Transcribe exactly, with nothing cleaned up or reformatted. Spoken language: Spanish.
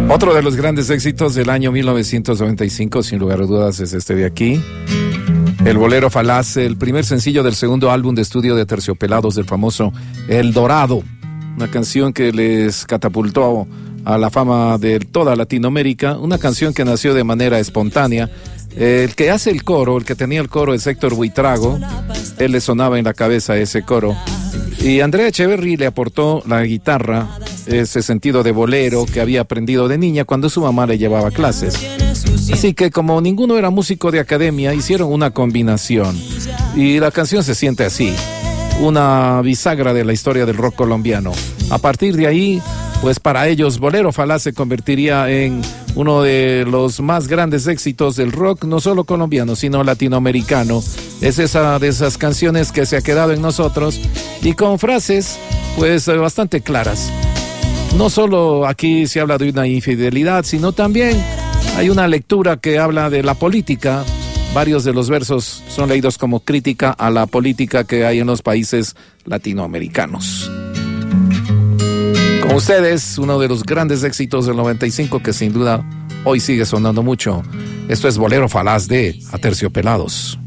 Otro de los grandes éxitos del año mil novecientos noventa y cinco, sin lugar a dudas, es este de aquí. El bolero falaz, el primer sencillo del segundo álbum de estudio de Terciopelados del famoso El Dorado. Una canción que les catapultó a la fama de toda Latinoamérica. Una canción que nació de manera espontánea. El que hace el coro, el que tenía el coro es Héctor Buitrago. Él le sonaba en la cabeza ese coro. Y Andrea Echeverry le aportó la guitarra, ese sentido de bolero que había aprendido de niña cuando su mamá le llevaba clases. Así que como ninguno era músico de academia, hicieron una combinación. Y la canción se siente así, una bisagra de la historia del rock colombiano. A partir de ahí, pues para ellos Bolero Falaz se convertiría en uno de los más grandes éxitos del rock, no solo colombiano, sino latinoamericano. Es esa de esas canciones que se ha quedado en nosotros y con frases pues bastante claras. No solo aquí se habla de una infidelidad, sino también hay una lectura que habla de la política. Varios de los versos son leídos como crítica a la política que hay en los países latinoamericanos. Con ustedes, uno de los grandes éxitos del noventa y cinco que sin duda hoy sigue sonando mucho. Esto es Bolero Falaz de Aterciopelados.